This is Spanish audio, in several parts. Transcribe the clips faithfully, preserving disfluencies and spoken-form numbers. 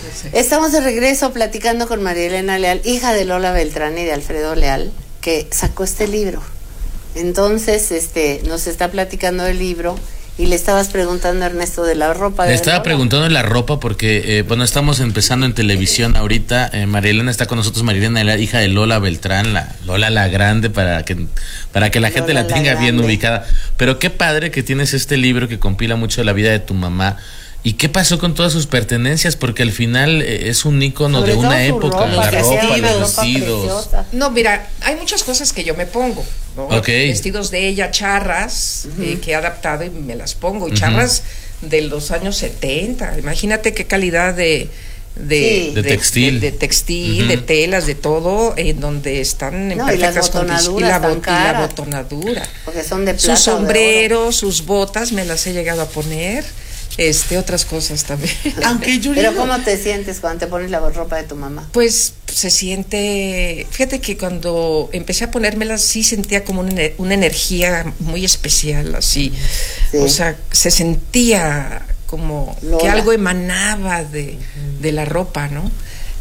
Sí. Estamos de regreso platicando con María Elena Leal, hija de Lola Beltrán y de Alfredo Leal, que sacó este libro. Entonces, este, nos está platicando el libro. Y le estabas preguntando a Ernesto de la ropa. Le de estaba Lola. preguntando de la ropa porque, eh, bueno, estamos empezando en televisión ahorita. Eh, María Elena está con nosotros, María Elena, la hija de Lola Beltrán, la Lola la Grande, para que para que la gente Lola la la tenga bien Grande. ubicada. Pero qué padre que tienes este libro que compila mucho de la vida de tu mamá. ¿Y qué pasó con todas sus pertenencias? Porque al final eh, es un ícono Sobre de todo una su época, ropa, la que ropa, hacía una los ropa vestidos. preciosa. No, mira, hay muchas cosas que yo me pongo, ¿no? Ok. Vestidos de ella, charras, Uh-huh. eh, que he adaptado y me las pongo. Y Uh-huh. charras de los años setenta. Imagínate qué calidad de... De, Sí. De textil. de, de textil, Uh-huh. de telas, de todo, en donde están en No, y las perfectas condiciones. Y la, botonaduras tan bot- y la caras. botonadura. Porque son de plata. Sus o de oro. sombreros, sus botas, me las he llegado a poner. Este, otras cosas también. Aunque yo Pero digo- ¿cómo te sientes cuando te pones la ropa de tu mamá? Pues se siente, fíjate que cuando empecé a ponérmelas sí sentía como una, ener- una energía muy especial, así, Sí. o sea, se sentía como Lola. que algo emanaba de, de la ropa, ¿no?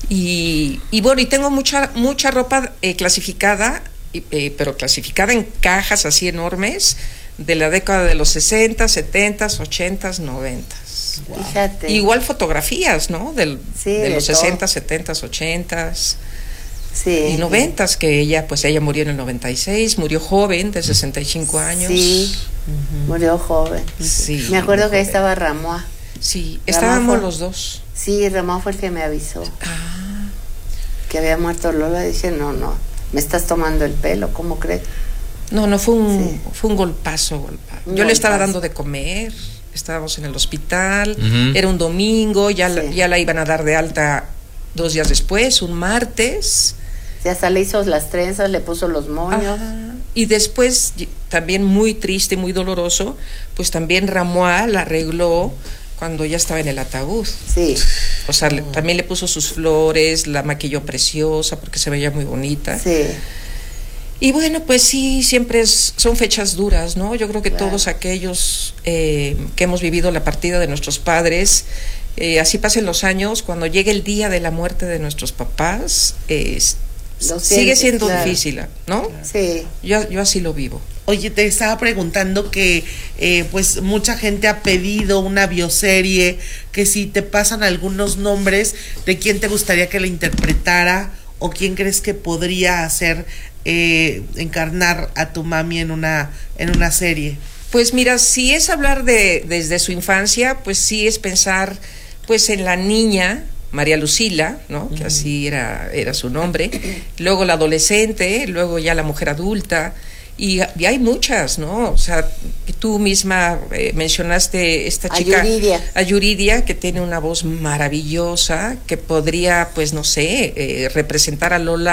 Y, y bueno, y tengo mucha mucha ropa eh, clasificada, y, eh, pero clasificada en cajas así enormes, de la década de los sesenta, setenta, ochenta, noventa. Fíjate. Igual fotografías, ¿no? Del, Sí, de de los todo. sesenta, setenta, ochenta Sí. y noventas, que ella, pues ella murió en el noventa y seis, murió joven, de sesenta y cinco años. Sí. Murió joven. Sí, Me acuerdo muy que ahí joven. estaba Ramoa. Sí, Ramón estábamos fue- los dos. Sí, Ramón fue el que me avisó Ah, que había muerto Lola. Dije, no, no, me estás tomando el pelo, ¿cómo crees? no, no, fue un, Sí. fue un golpazo, golpa- Un Yo le estaba golpazo. dando de comer, estábamos en el hospital, Ujú. era un domingo, ya, la, Sí. ya la iban a dar de alta dos días después, un martes. Ya hasta le hizo las trenzas, le puso los moños. Ajá. Y después, y- también muy triste, muy doloroso, pues también Ramoa la arregló cuando ya estaba en el ataúd. Sí, O sea, le- también le puso sus flores, la maquilló preciosa porque se veía muy bonita. sí. Y bueno, pues sí, siempre es, son fechas duras, ¿no? Yo creo que Claro. todos aquellos eh, que hemos vivido la partida de nuestros padres, eh, así pasen los años, cuando llegue el día de la muerte de nuestros papás, eh, Lo sigue sientes, siendo claro. difícil, ¿no? Sí. Yo, yo así lo vivo. Oye, te estaba preguntando que eh, pues mucha gente ha pedido una bioserie, que si te pasan algunos nombres de quién te gustaría que la interpretara o quién crees que podría hacer eh, encarnar a tu mami en una en una serie. Pues mira, si es hablar de desde su infancia, pues sí es pensar pues en la niña María Lucila, ¿no? Que así era era su nombre, luego la adolescente, luego ya la mujer adulta. Y, y hay muchas, ¿no? O sea, tú misma eh, mencionaste esta A chica, Yuridia. a Yuridia, que tiene una voz maravillosa, que podría, pues no sé, eh, representar a Lola